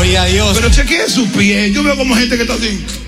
Gloria a Dios. Pero chequee sus pies. Yo veo como gente que está así.